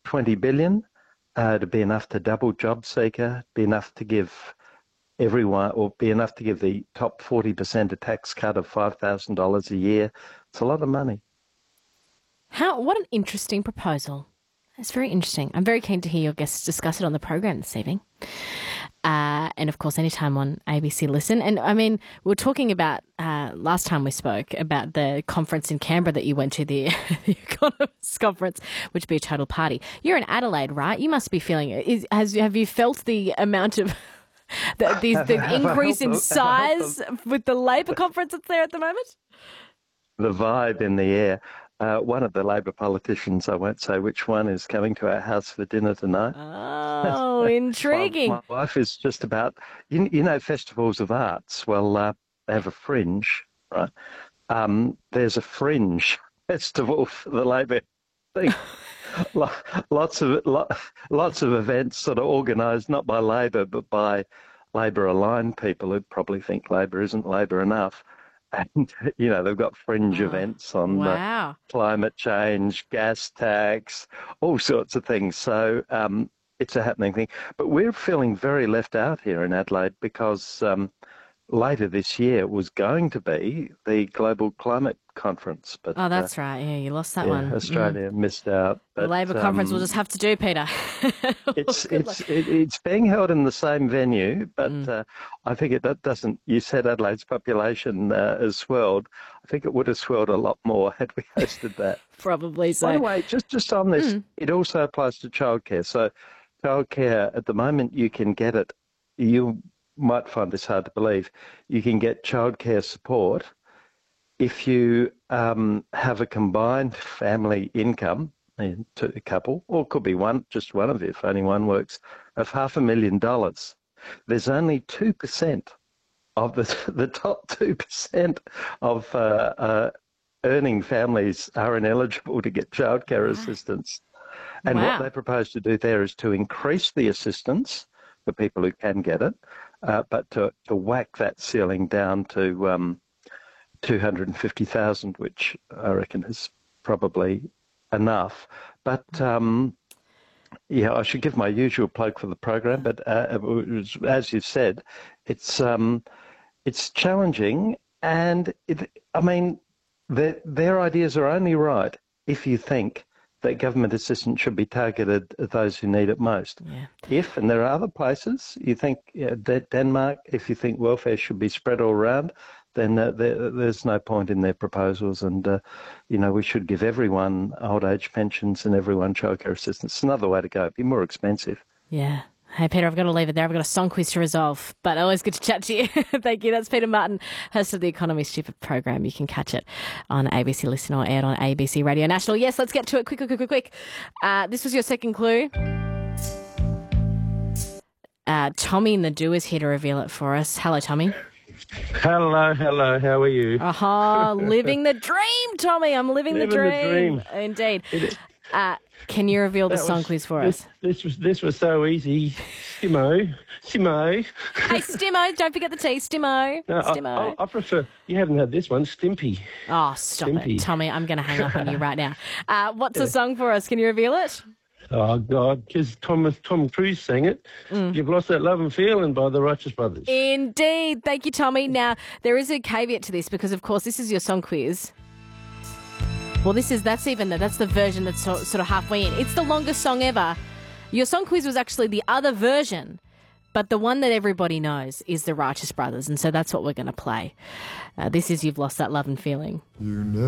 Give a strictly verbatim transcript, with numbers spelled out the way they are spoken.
twenty billion dollars uh, to be enough to double JobSeeker, be enough to give everyone, or be enough to give the top forty percent a tax cut of five thousand dollars a year. It's a lot of money. How? What an interesting proposal. It's very interesting. I'm very keen to hear your guests discuss it on the program this evening. Uh, and, of course, anytime on A B C Listen. And, I mean, we were talking about, uh, last time we spoke, about the conference in Canberra that you went to, the, the Economist Conference, which would be a total party. You're in Adelaide, right? You must be feeling it. Is, has, have you felt the amount of the, the, the increase in size with the Labor conference that's there at the moment? The vibe in the air. Uh, one of the Labor politicians, I won't say which one, is coming to our house for dinner tonight. Oh, intriguing. my, my wife is just about, you, you know, festivals of arts. Well, uh, they have a fringe, right? Um, there's a fringe festival for the Labor thing. lots of lots of events sort of organised not by Labor but by Labor-aligned people who probably think Labor isn't Labor enough. And, you know, they've got fringe oh, events on wow. uh, climate change, gas tax, all sorts of things. So um, it's a happening thing. But we're feeling very left out here in Adelaide because um, later this year was going to be the Global Climate Conference. But oh, that's uh, right. Yeah, you lost that yeah, one. Australia mm. missed out. But, the Labor um, conference will just have to do, Peter. it's it's it, it's being held in the same venue, but mm. uh, I think it that doesn't. You said Adelaide's population uh, has swelled. I think it would have swelled a lot more had we hosted that. Probably so. By the way, just just on this, mm. it also applies to childcare. So, childcare at the moment you can get it. You might find this hard to believe. You can get childcare support if you um, have a combined family income, to a couple, or it could be one, just one of you, if only one works, of half a million dollars. There's only two percent of the the top two percent of uh, uh, earning families are ineligible to get childcare assistance. And wow. what they propose to do there is to increase the assistance for people who can get it, uh, but to, to whack that ceiling down to um, two hundred fifty thousand, which I reckon is probably enough. But um, yeah, I should give my usual plug for the program. But uh, was, as you said, it's um, it's challenging, and it, I mean, their their ideas are only right if you think that government assistance should be targeted at those who need it most. Yeah. If, and there are other places, you think uh, Denmark, if you think welfare should be spread all around, then uh, there, there's no point in their proposals. And, uh, you know, we should give everyone old age pensions and everyone childcare assistance. It's another way to go. It'd be more expensive. Yeah. Hey, Peter, I've got to leave it there. I've got a song quiz to resolve, but always good to chat to you. Thank you. That's Peter Martin, host of the Economy Stupid program. You can catch it on A B C Listen or aired on A B C Radio National. Yes, let's get to it quick, quick, quick, quick, quick. Uh, this was your second clue. Uh, Tommy Nadu is here to reveal it for us. Hello, Tommy. Hello, hello. How are you? Aha, uh-huh, living the dream, Tommy. I'm living, living the, dream. the dream. Indeed. Uh, can you reveal the that song was, quiz for this, us? This was this was so easy. Stimo, Stimo. Hey, Stimo! Don't forget the T. Stimo. No, Stimo. I, I, I prefer. You haven't had this one, Stimpy. Oh, stop Stimpy. it, Tommy! I'm going to hang up on you right now. Uh, what's the song for us? Can you reveal it? Oh God, because Tom Tom Cruise sang it. Mm. You've Lost That Love and Feeling by the Righteous Brothers. Indeed. Thank you, Tommy. Now there is a caveat to this because, of course, this is your song quiz. Well, this is that's even the, that's the version that's so, sort of halfway in. It's the longest song ever. Your song quiz was actually the other version, but the one that everybody knows is the Righteous Brothers, and so that's what we're going to play. Uh, this is You've Lost That Love and Feeling.